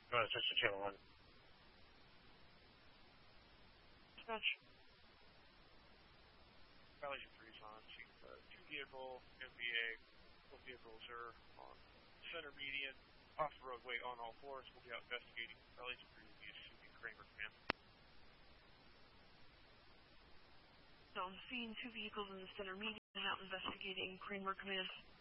Just a channel 1. Dispatch. Violation 3 is on Chief. 2-vehicle MVA. Both vehicles are on center median, off the roadway on all fours. We'll be out investigating. Violation 3 will be assuming Kramer command. So I'm seeing 2 vehicles in the center median out investigating Kramer command.